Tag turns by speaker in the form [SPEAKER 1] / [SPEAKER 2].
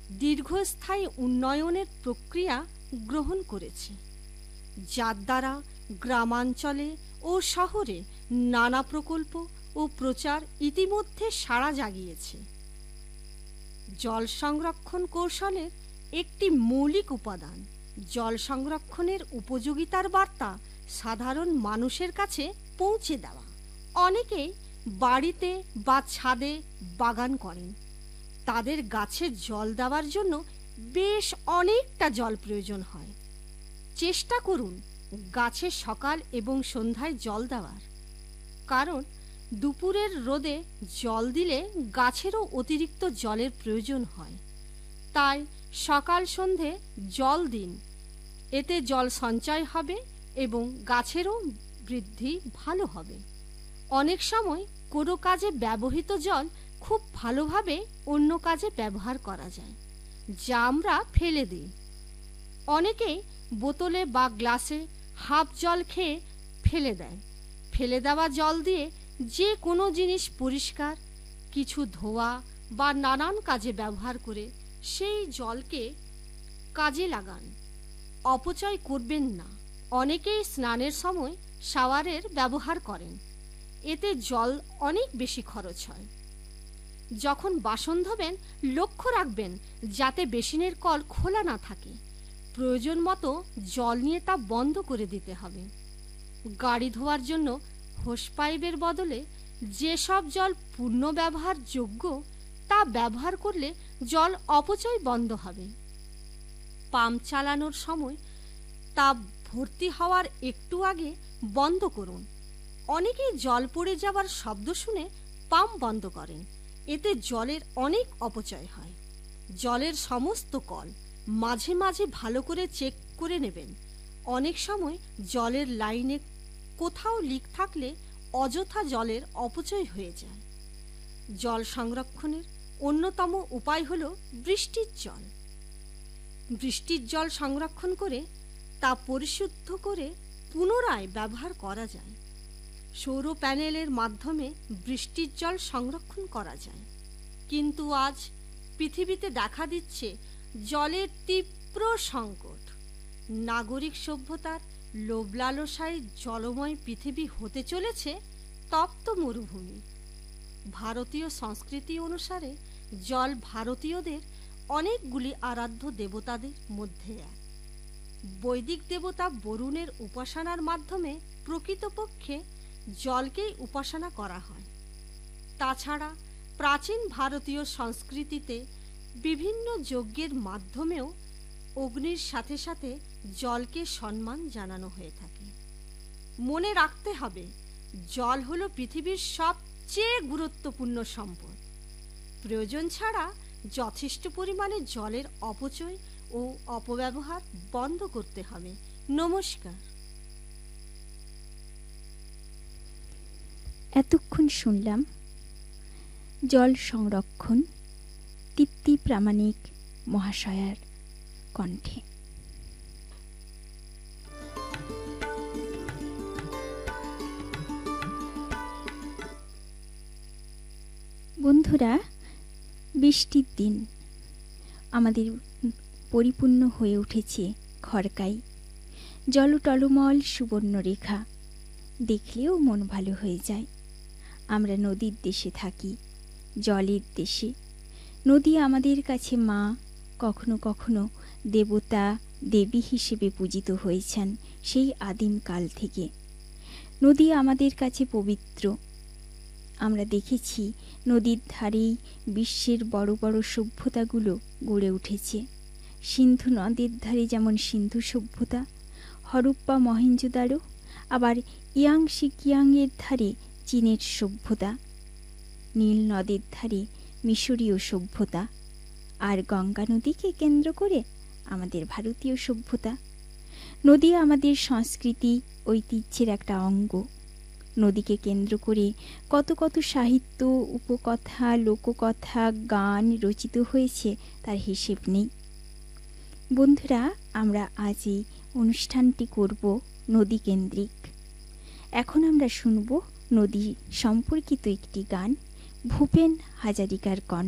[SPEAKER 1] দীর্ঘস্থায়ী উন্নয়নের প্রক্রিয়া গ্রহণ করেছে, যার দ্বারা গ্রামাঞ্চলে ও শহরে নানা প্রকল্প ও প্রচার ইতিমধ্যে সাড়া জাগিয়েছে। জল সংরক্ষণ কৌশলের একটি মৌলিক উপাদান জল সংরক্ষণের উপযোগিতার বার্তা সাধারণ মানুষের কাছে পৌঁছে দেওয়া। অনেকেই বাড়িতে বা ছাদে বাগান করেন। তাদের গাছে জল দেওয়ার জন্য বেশ অনেকটা জল প্রয়োজন হয়। চেষ্টা করুন গাছে সকাল এবং সন্ধ্যায় জল দেওয়ার, কারণ দুপুরের রোদে জল দিলে গাছেরও অতিরিক্ত জলের প্রয়োজন হয়। তাই সকাল সন্ধে জল দিন, এতে জল সঞ্চয় হবে এবং গাছেরও বৃদ্ধি ভালো হবে। অনেক সময় কোনো কাজে ব্যবহৃত জল খুব ভালোভাবে অন্য কাজে ব্যবহার করা যায়, যা আমরা ফেলে দিই। অনেকেই বোতলে বা গ্লাসে হাফ জল খেয়ে ফেলে দেয়। ফেলে দেওয়া জল দিয়ে যে কোনো জিনিস পরিষ্কার, কিছু ধোয়া বা নানান কাজে ব্যবহার করে সেই জলকে কাজে লাগান। অপচয় করবেন না। অনেকেই স্নানের সময় শাওয়ারের ব্যবহার করেন, এতে জল অনেক বেশি খরচ হয়। যখন বাসন ধোবেন লক্ষ্য রাখবেন যাতে বেসিনের কল খোলা না থাকে। প্রয়োজন মতো জল নিয়ে তা বন্ধ করে দিতে হবে। গাড়ি ধোয়ার জন্য হোস পাইপের বদলে যেসব জল পূর্ণ ব্যবহার যোগ্য তা ব্যবহার করলে জল অপচয় বন্ধ হবে। পাম্প চালানোর সময় তা ভর্তি হওয়ার একটু আগে বন্ধ করুন। অনেকেই জল পড়ে যাওয়ার শব্দ শুনে পাম্প বন্ধ করেন, এতে জলের অনেক অপচয় হয়। জলের সমস্ত কল মাঝে মাঝে ভালো করে চেক করে নেবেন। অনেক সময় জলের লাইনে কোথাও লিক থাকলে অযথা জলের অপচয় হয়ে যায়। জল সংরক্ষণের অন্যতম উপায় হল বৃষ্টির জল। বৃষ্টির জল সংরক্ষণ করে তা পরিশুদ্ধ করে পুনরায় ব্যবহার করা যায়। সৌর প্যানেলের মাধ্যমে বৃষ্টির জল সংরক্ষণ করা যায়। কিন্তু আজ পৃথিবীতে দেখা দিচ্ছে জলের তীব্র সংকট। নাগরিক সভ্যতার লোভ লালসায় জলময় পৃথিবী হতে চলেছে তপ্ত মরুভূমি। ভারতীয় সংস্কৃতি অনুসারে জল ভারতীয়দের অনেকগুলি আরাধ্য দেবতাদের মধ্যে এক। বৈদিক দেবতা বরুণের উপাসনার মাধ্যমে প্রকৃতপক্ষে জলকেই উপাসনা করা হয়। তাছাড়া প্রাচীন ভারতীয় সংস্কৃতিতে বিভিন্ন যজ্ঞের মাধ্যমেও অগ্নির সাথে সাথে জলকে সম্মান জানানো হয়ে থাকে। মনে রাখতে হবে, জল হলো পৃথিবীর সবচেয়ে গুরুত্বপূর্ণ সম্পদ। প্রয়োজন ছাড়া যথেষ্ট পরিমাণে জলের অপচয় ও অপব্যবহার বন্ধ করতে হবে। নমস্কার।
[SPEAKER 2] এতক্ষণ শুনলাম জল সংরক্ষণ দীপ্তি প্রামাণিক মহাশয়ার কণ্ঠে। বন্ধুরা, বৃষ্টির দিন আমাদের পরিপূর্ণ হয়ে উঠেছে খড়কাই। জলটলমল সুবর্ণরেখা দেখলেও মন ভালো হয়ে যায়। আমরা নদীর দেশে থাকি, জলের দেশে। নদী আমাদের কাছে মা, কখনো কখনো দেবতা দেবী হিসেবে পূজিত হয়েছেন সেই আদিম কাল থেকে। নদী আমাদের কাছে পবিত্র। আমরা দেখেছি নদীর ধারেই বিশ্বের বড় বড় সভ্যতাগুলো গড়ে উঠেছে। সিন্ধু নদের ধারে যেমন সিন্ধু সভ্যতা, হরপ্পা মহেঞ্জোদারো, আবার ইয়াংশি কিয়াংয়ের ধারে চীনের সভ্যতা, নীল নদের ধারে মিশরীয় সভ্যতা, আর গঙ্গা নদীকে কেন্দ্র করে আমাদের ভারতীয় সভ্যতা। নদী আমাদের সংস্কৃতি ঐতিহ্যের একটা অঙ্গ। নদীকে কেন্দ্র করে কত কত সাহিত্য, উপকথা, লোককথা, গান রচিত হয়েছে তার হিসেব নেই। বন্ধুরা, আমরা আজ এই অনুষ্ঠানটি করব নদী কেন্দ্রিক। এখন আমরা শুনব নদী সম্পর্কিত একটি গান, ভূপেন হাজারিকার কণ্ঠে।